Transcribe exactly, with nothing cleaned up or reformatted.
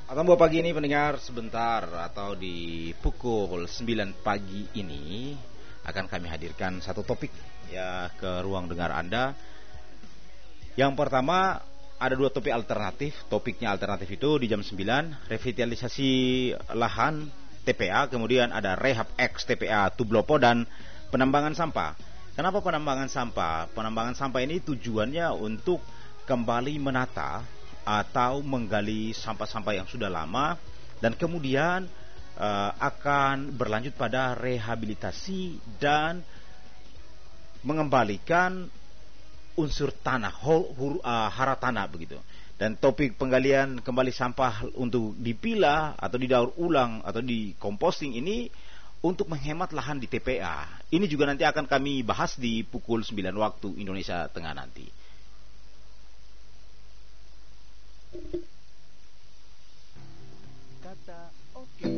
Atau buat pagi ini pendengar sebentar atau di pukul sembilan pagi ini akan kami hadirkan satu topik ya ke ruang dengar Anda. Yang pertama ada dua topik alternatif. Topiknya alternatif itu di jam sembilan revitalisasi lahan T P A, kemudian ada rehab X T P A Tublopo dan penambangan sampah. Kenapa penambangan sampah? Penambangan sampah ini tujuannya untuk kembali menata atau menggali sampah-sampah yang sudah lama dan kemudian uh, akan berlanjut pada rehabilitasi dan mengembalikan unsur tanah, hur, hur, uh, hara tanah begitu. Dan topik penggalian kembali sampah untuk dipilah atau didaur ulang atau di composting ini untuk menghemat lahan di T P A. Ini juga nanti akan kami bahas di pukul sembilan waktu Indonesia Tengah nanti. Kata oke. Okay.